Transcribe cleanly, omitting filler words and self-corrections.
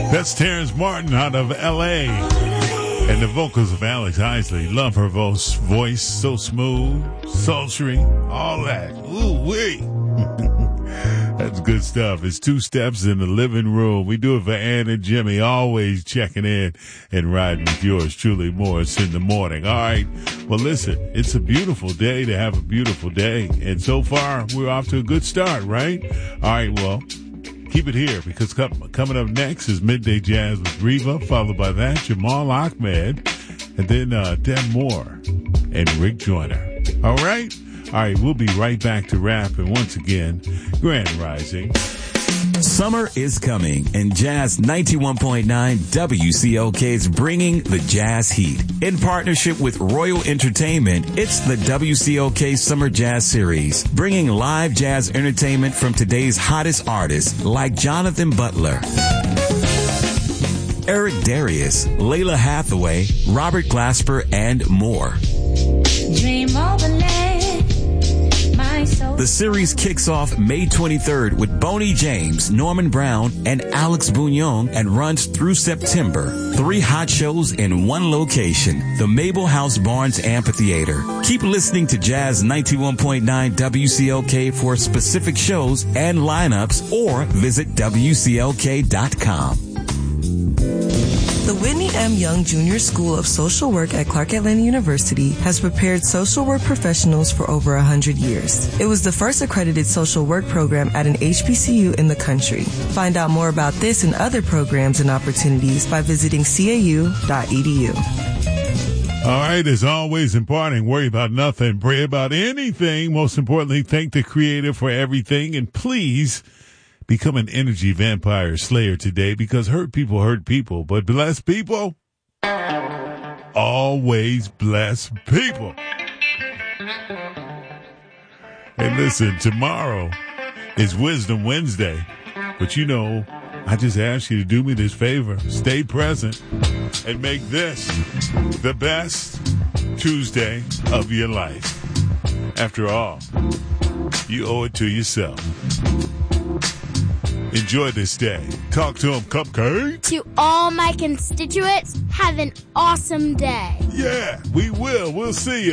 That's Terrence Martin out of L.A. And the vocals of Alex Isley. Love her voice. So smooth, sultry, all that. Ooh, wee. That's good stuff. It's Two Steps in the Living Room. We do it for Ann and Jimmy, always checking in and riding with yours truly, Morris, in the morning. All right. Well, listen, it's a beautiful day to have a beautiful day. And so far, we're off to a good start, right? All right. Well, keep it here, because coming up next is Midday Jazz with Reva, followed by that, Jamal Ahmed, and then Deb Moore and Rick Joyner. All right? All right, we'll be right back to rap, and once again, Grand Rising. Summer is coming, and Jazz 91.9 WCOK is bringing the Jazz Heat. In partnership with Royal Entertainment, it's the WCOK Summer Jazz Series, bringing live jazz entertainment from today's hottest artists like Jonathan Butler, Eric Darius, Layla Hathaway, Robert Glasper, and more. Dream overlay, my soul. The series kicks off May 23rd with Boney James, Norman Brown, and Alex Bouillon, and runs through September. 3 hot shows in one location, the Mabel House Barnes Amphitheater. Keep listening to Jazz 91.9 WCLK for specific shows and lineups, or visit WCLK.com. The Whitney M. Young Jr. School of Social Work at Clark Atlanta University has prepared social work professionals for over 100 years. It was the first accredited social work program at an HBCU in the country. Find out more about this and other programs and opportunities by visiting cau.edu. All right, as always, important, worry about nothing, pray about anything. Most importantly, thank the Creator for everything, and please become an energy vampire slayer today, because hurt people, but blessed people always bless people. And listen, tomorrow is Wisdom Wednesday, but you know, I just ask you to do me this favor. Stay present and make this the best Tuesday of your life. After all, you owe it to yourself. Enjoy this day. Talk to him, Cupcake. To all my constituents, have an awesome day. Yeah, we will. We'll see you.